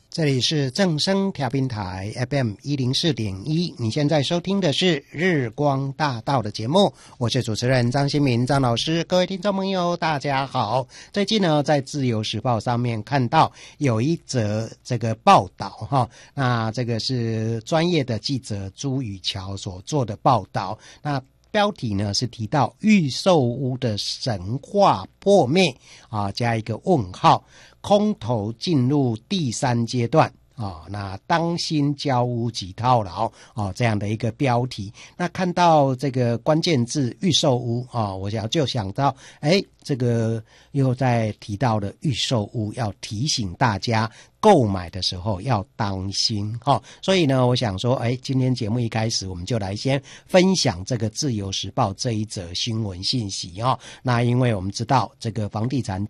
这里是正声调频台 FM104.1，你现在收听的是日光大道的节目，我是主持人张新民张老师。各位听众朋友大家好，最近呢在自由时报上面看到有一则这个报道那这个是专业的记者朱宇桥所做的报道，那标题呢是提到预售屋的神话破灭加一个问号，空头进入第3阶段那当心交屋及套牢这样的一个标题。那看到这个关键字预售屋我就想到这个又在提到了预售屋，要提醒大家购买的时候要当心所以呢我想说今天节目一开始我们就来先分享这个自由时报这一则新闻信息那因为我们知道这个房地产